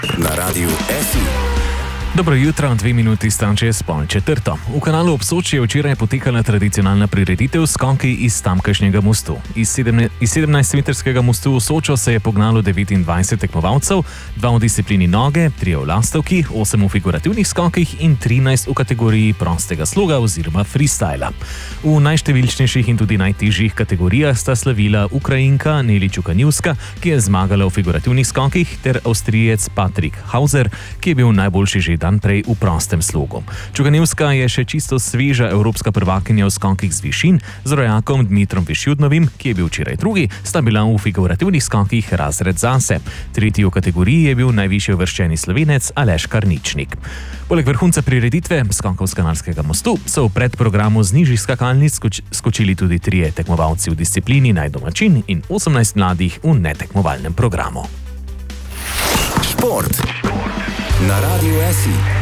Na Radiu SI. Dobro jutro, 2 minuti stan čez 3:30. V kanalu ob Soči je včeraj potekala tradicionalna prireditev skoki iz tamkajšnjega mostu. Iz 17-metrskega mostu v Sočo se je pognalo 29 tekmovalcev, 2 v disciplini noge, 3 v lastovki, 8 v figurativnih skokih in 13 v kategoriji prostega sloga oziroma freestyla. V najštevilčnejših in tudi najtežjih kategorijah sta slavila Ukrajinka Neli Čukanjivska, ki je zmagala v figurativnih skokih, ter Avstrijec Patrik Hauser, ki je bil najboljši že dan prej v prostem slogu. Čukanjivska je še čisto sveža evropska prvakinja v skokih z višin, z rojakom Dmitrom Višjudnovim, ki je bil včeraj drugi, sta bila v figurativnih skokih razred zase. Tretji v kategoriji je bil najvišje uvrščeni Slovenec Aleš Karničnik. Poleg vrhunca prireditve skokov s Kanalskega mostu so v predprogramu z nižjih skakalnic skočili tudi 3 tekmovalci v disciplini najdomačin in 18 mladih v netekmovalnem programu. Šport na Radiu SI.